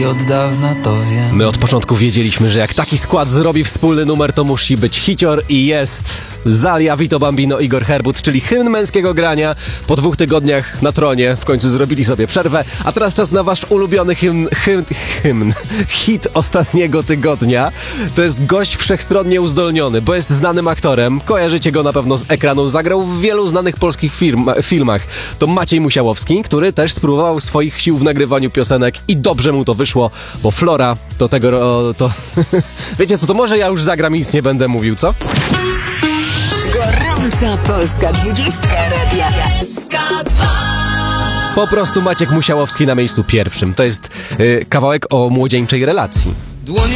i od dawna to wiem. My od początku wiedzieliśmy, że jak taki skład zrobi wspólny numer, to musi być hicior i jest Zalia, Vito Bambino, Igor Herbut, czyli hymn męskiego grania. Po 2 tygodniach na tronie w końcu zrobili sobie przerwę, a teraz czas na wasz ulubiony hit ostatniego tygodnia. To jest gość wszechstronnie uzdolniony, bo jest znanym aktorem. Kojarzycie go na pewno z ekranu, zagrał w wielu znanych polskich filmach. To Maciej Musiałowski, który też spróbował swoich sił w nagrywaniu piosenek i dobrze mu to wyszło, bo Flora to Wiecie co, to może ja już zagram i nic nie będę mówił, co? Gorąca Polska 20 Radia SK2. Po prostu Maciek Musiałowski na miejscu pierwszym. To jest kawałek o młodzieńczej relacji.